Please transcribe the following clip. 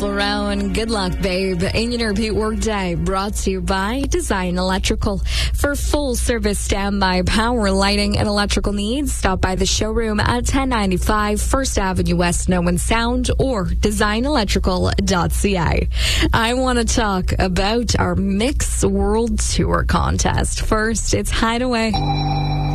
Around. Good luck, babe. In your repeat workday, brought to you by Design Electrical. For full service standby power, lighting, and electrical needs, stop by the showroom at 1095 First Avenue West, Nowen Sound, or designelectrical.ca. I want to talk about our Mix World Tour contest. First, it's Hideaway.